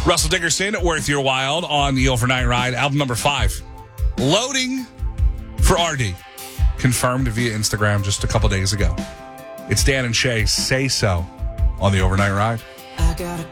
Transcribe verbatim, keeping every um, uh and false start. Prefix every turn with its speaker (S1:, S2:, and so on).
S1: Russell Dickerson, Worth Your While on the Overnight Ride, album number five. Loading for R D. Confirmed via Instagram just a couple days ago. It's Dan and Shay, Say So, on the Overnight Ride.
S2: I got a